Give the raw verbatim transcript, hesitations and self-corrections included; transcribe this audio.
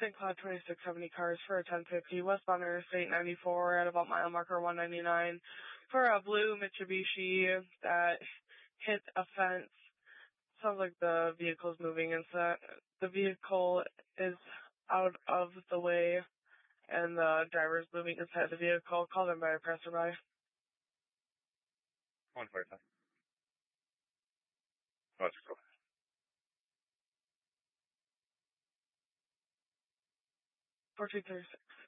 Saint Cloud twenty-six seventy cars for a ten fifty, westbound Interstate ninety-four at about mile marker one ninety-nine for a blue Mitsubishi that hit a fence. Sounds like the vehicle's moving inside. The vehicle is out of the way and the driver's moving inside the vehicle. Call them by a passerby. one forty-five. Let's go. fourteen thirty-six.